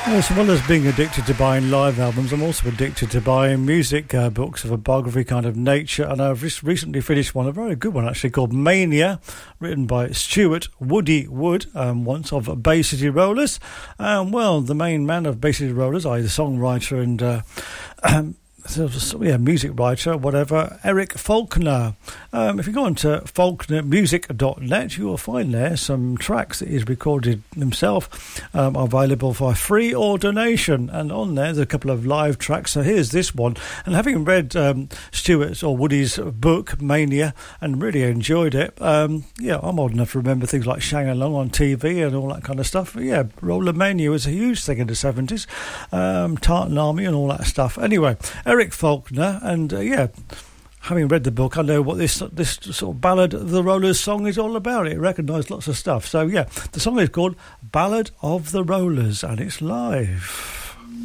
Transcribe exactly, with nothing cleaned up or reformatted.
As well as being addicted to buying live albums, I'm also addicted to buying music uh, books of a biography kind of nature, and I've just recently finished one, a very good one actually, called Mania, written by Stuart Woody Wood, um, once of Bay City Rollers. Um, well, the main man of Bay City Rollers, that is, the songwriter and uh, um, So, so, yeah, music writer, whatever, Eric Faulkner. Um, if you go on to faulkner music dot net, you will find there some tracks that he's recorded himself, um, available for free or donation. And on there, there's a couple of live tracks. So here's this one. And having read um, Stuart's or Woody's book, Mania, and really enjoyed it, um, yeah, I'm old enough to remember things like Shang Along on T V and all that kind of stuff. But yeah, Roller Mania was a huge thing in the seventies. Um, Tartan Army and all that stuff. Anyway, Eric Faulkner, and uh, yeah, having read the book, I know what this this sort of Ballad of the Rollers song is all about. It recognised lots of stuff. So yeah, the song is called Ballad of the Rollers, and it's live.